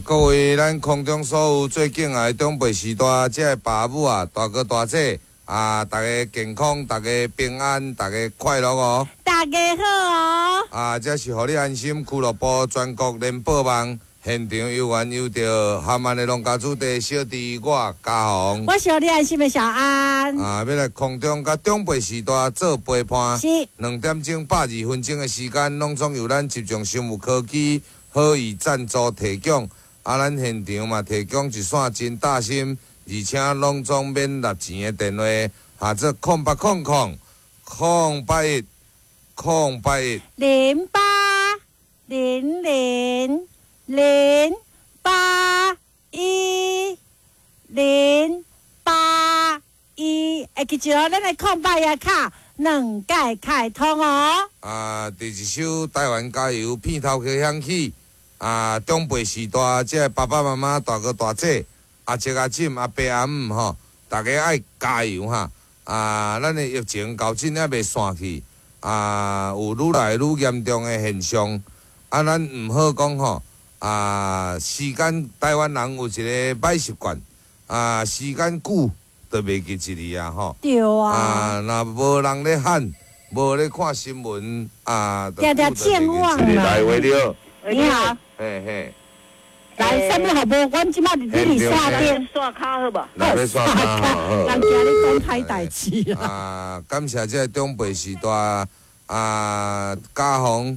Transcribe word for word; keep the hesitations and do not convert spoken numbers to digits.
各位，咱空中所有最敬爱的长辈时代，这个爸母啊、大哥大姐啊，大家健康，大家平安，大家快乐哦！ 大家好哦！ 啊，这是互你安心俱乐部全国联播网现场有缘有着含安的农家主地小弟我嘉宏。 我是互你安心的小安。 啊，要来空中甲长辈时代做陪伴。 是。 两点钟百二分钟的时间，拢总由咱集中生物科技好意赞助提供。啊，咱现场嘛提供一线真大心，而且拢总免纳钱的电话，或者空八空空空八一空八一零八零零零八一零八一，会记住哦，咱的空白页卡两届开通哦。 啊，第一首台湾加油片头曲响起。啊，长辈时代，即个爸爸妈妈、大哥大姐、阿叔阿婶、阿伯阿姆吼，大家爱加油哈！啊，咱的疫情到今还袂散去，啊，有愈来愈严重的现象，啊，咱毋好讲吼，啊，时间台湾人有一个歹习惯，啊，时间久都袂记一字啊吼。 对啊。 啊，若无人咧喊，无咧看新闻，啊， 定定健忘了。 来回了。 你好。 嘿嘿， 来，什么好无？阮即摆伫你刷电刷卡好无？ 来要刷卡好。 人惊你讲歹代志啊！感谢这个长辈时代啊，嘉宏。